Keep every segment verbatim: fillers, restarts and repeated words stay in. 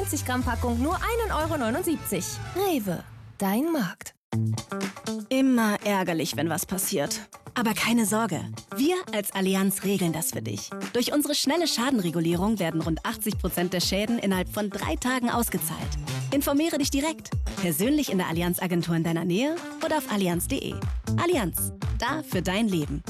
neunzig Gramm Packung nur ein Euro neunundsiebzig. Rewe, dein Markt. Immer ärgerlich, wenn was passiert. Aber keine Sorge, wir als Allianz regeln das für dich. Durch unsere schnelle Schadenregulierung werden rund achtzig Prozent der Schäden innerhalb von drei Tagen ausgezahlt. Informiere dich direkt, persönlich in der Allianz-Agentur in deiner Nähe oder auf allianz punkt de. Allianz, da für dein Leben.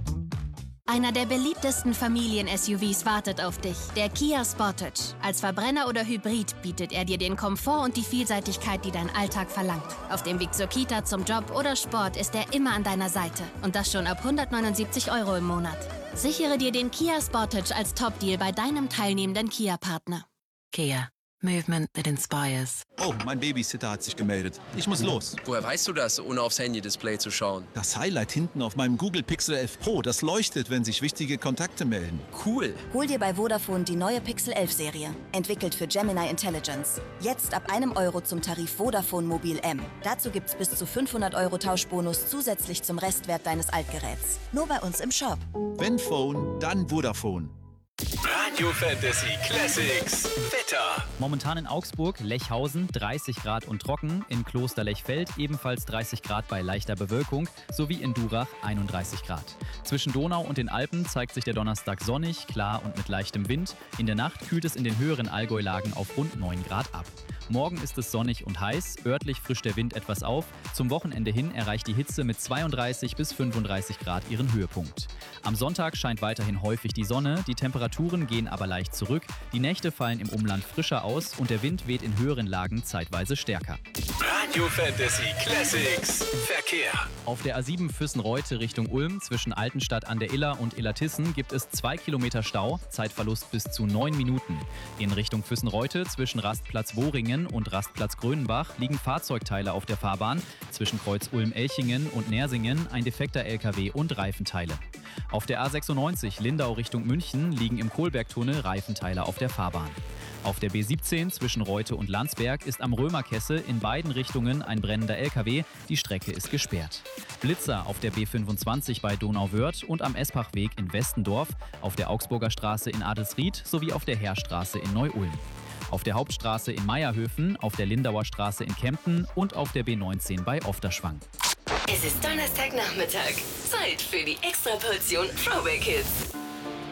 Einer der beliebtesten Familien-S U Vs wartet auf dich, der Kia Sportage. Als Verbrenner oder Hybrid bietet er dir den Komfort und die Vielseitigkeit, die dein Alltag verlangt. Auf dem Weg zur Kita, zum Job oder Sport ist er immer an deiner Seite. Und das schon ab hundertneunundsiebzig Euro im Monat. Sichere dir den Kia Sportage als Top-Deal bei deinem teilnehmenden Kia-Partner. Kia. Movement that inspires. Oh, mein Babysitter hat sich gemeldet. Ich muss los. Woher weißt du das, ohne aufs Handy-Display zu schauen? Das Highlight hinten auf meinem Google Pixel elf Pro, das leuchtet, wenn sich wichtige Kontakte melden. Cool. Hol dir bei Vodafone die neue Pixel elf Serie. Entwickelt für Gemini Intelligence. Jetzt ab einem Euro zum Tarif Vodafone Mobil M. Dazu gibt's bis zu fünfhundert Euro Tauschbonus zusätzlich zum Restwert deines Altgeräts. Nur bei uns im Shop. Wenn Phone, dann Vodafone. Radio Fantasy Classics Wetter. Momentan in Augsburg, Lechhausen dreißig Grad und trocken, in Kloster Lechfeld ebenfalls dreißig Grad bei leichter Bewölkung sowie in Durach einunddreißig Grad. Zwischen Donau und den Alpen zeigt sich der Donnerstag sonnig, klar und mit leichtem Wind. In der Nacht kühlt es in den höheren Allgäulagen auf rund neun Grad ab. Morgen ist es sonnig und heiß, örtlich frischt der Wind etwas auf. Zum Wochenende hin erreicht die Hitze mit zweiunddreißig bis fünfunddreißig Grad ihren Höhepunkt. Am Sonntag scheint weiterhin häufig die Sonne, die Temperaturen gehen aber leicht zurück, die Nächte fallen im Umland frischer aus und der Wind weht in höheren Lagen zeitweise stärker. Radio Fantasy Classics Verkehr. Auf der A sieben Füssen-Reute Richtung Ulm zwischen Altenstadt an der Iller und Illertissen gibt es zwei Kilometer Stau, Zeitverlust bis zu neun Minuten. In Richtung Füssen-Reute zwischen Rastplatz Wohringen und Rastplatz Grönenbach liegen Fahrzeugteile auf der Fahrbahn, zwischen Kreuz Ulm-Elchingen und Nersingen ein defekter L K W und Reifenteile. Auf der A sechsundneunzig Lindau Richtung München liegen im Kohlbergtunnel Reifenteile auf der Fahrbahn. Auf der B siebzehn zwischen Reute und Landsberg ist am Römerkessel in beiden Richtungen ein brennender L K W, die Strecke ist gesperrt. Blitzer auf der B fünfundzwanzig bei Donauwörth und am Espachweg in Westendorf, auf der Augsburger Straße in Adelsried sowie auf der Heerstraße in Neu-Ulm. Auf der Hauptstraße in Meierhöfen, auf der Lindauer Straße in Kempten und auf der B neunzehn bei Ofterschwang. Es ist Donnerstagnachmittag. Zeit für die Extraportion Throwback Hits.